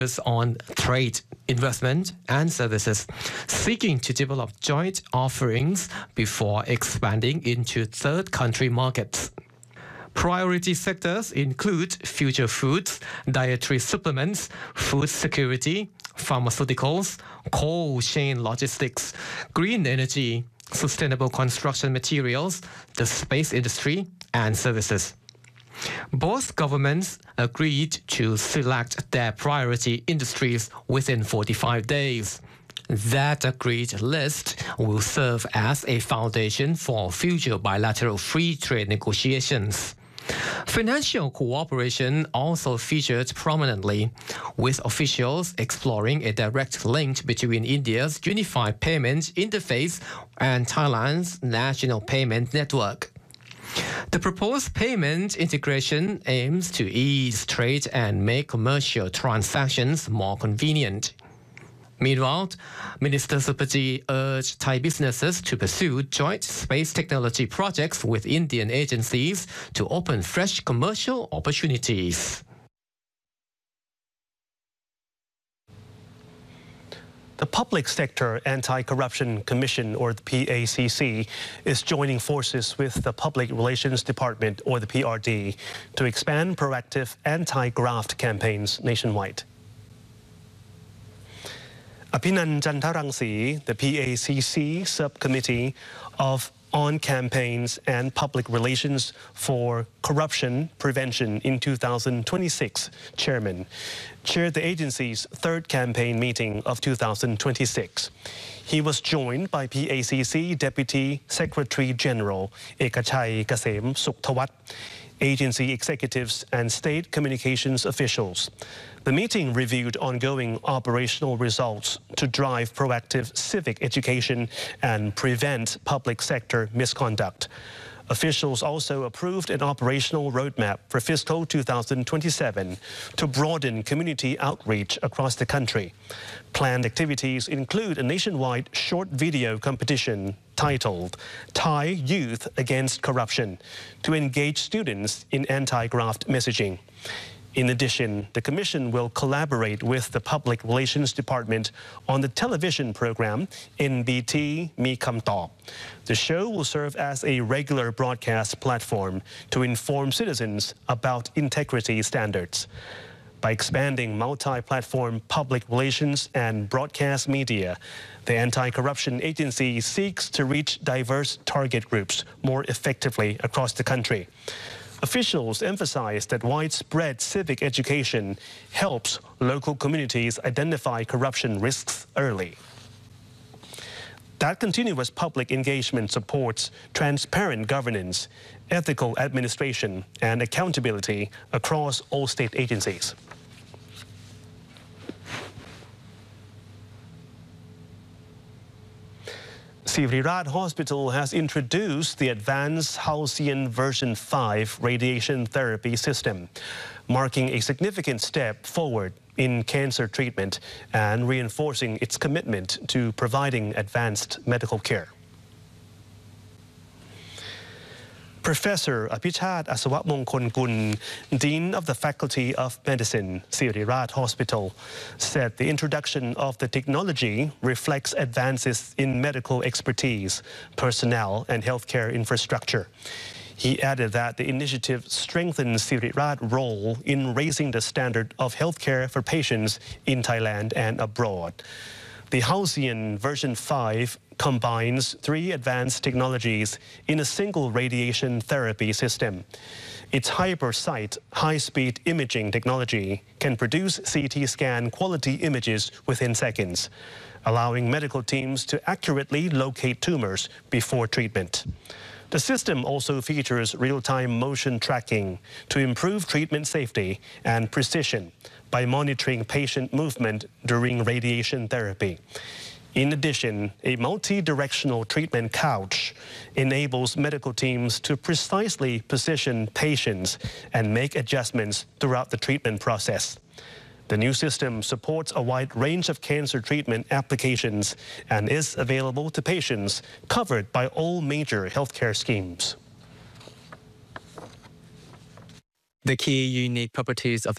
on trade, investment and services, seeking to develop joint offerings before expanding into third country markets. Priority sectors include future foods, dietary supplements, food security, pharmaceuticals, cold chain logistics, green energy, sustainable construction materials, the space industry, and services. Both governments agreed to select their priority industries within 45 days. That agreed list will serve as a foundation for future bilateral free trade negotiations. Financial cooperation also featured prominently, with officials exploring a direct link between India's Unified Payment Interface and Thailand's National Payment Network. The proposed payment integration aims to ease trade and make commercial transactions more convenient. Meanwhile, Minister Supati urged Thai businesses to pursue joint space technology projects with Indian agencies to open fresh commercial opportunities. The Public Sector Anti-Corruption Commission, or the PACC, is joining forces with the Public Relations Department, or the PRD, to expand proactive anti-graft campaigns nationwide. Apinan Jantarangsi, the PACC subcommittee on campaigns and public relations for corruption prevention in 2026 chairman, chaired the agency's third campaign meeting of 2026. He was joined by PACC Deputy Secretary General Ekachai Kasem Sukthawat, agency executives and state communications officials. The meeting reviewed ongoing operational results to drive proactive civic education and prevent public sector misconduct. Officials also approved an operational roadmap for fiscal 2027 to broaden community outreach across the country. Planned activities include a nationwide short video competition titled Thai Youth Against Corruption to engage students in anti-graft messaging. In addition, the Commission will collaborate with the Public Relations Department on the television program NBT Mi Kam Top. The show will serve as a regular broadcast platform to inform citizens about integrity standards. By expanding multi-platform public relations and broadcast media, the Anti-Corruption Agency seeks to reach diverse target groups more effectively across the country. Officials emphasize that widespread civic education helps local communities identify corruption risks early. That continuous public engagement supports transparent governance, ethical administration, and accountability across all state agencies. Siriraj Hospital has introduced the advanced Halcyon version 5 radiation therapy system, marking a significant step forward in cancer treatment and reinforcing its commitment to providing advanced medical care. Professor Apichat Asawamongkol, Dean of the Faculty of Medicine, Siriraj Hospital, said the introduction of the technology reflects advances in medical expertise, personnel, and healthcare infrastructure. He added that the initiative strengthens Siriraj's role in raising the standard of healthcare for patients in Thailand and abroad. The Halcyon version 5 combines 3 advanced technologies in a single radiation therapy system. Its HyperSight high-speed imaging technology can produce CT scan quality images within seconds, allowing medical teams to accurately locate tumors before treatment. The system also features real-time motion tracking to improve treatment safety and precision by monitoring patient movement during radiation therapy. In addition, a multi-directional treatment couch enables medical teams to precisely position patients and make adjustments throughout the treatment process. The new system supports a wide range of cancer treatment applications and is available to patients covered by all major healthcare schemes. The key unique properties of